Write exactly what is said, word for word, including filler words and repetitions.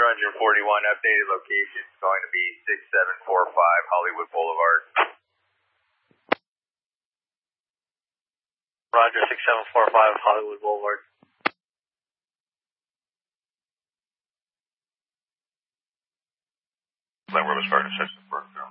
Roger forty-one, updated location is going to be six seven four five Hollywood Boulevard. Roger, six seven four five Hollywood Boulevard. Land Rover Sergeant six four five.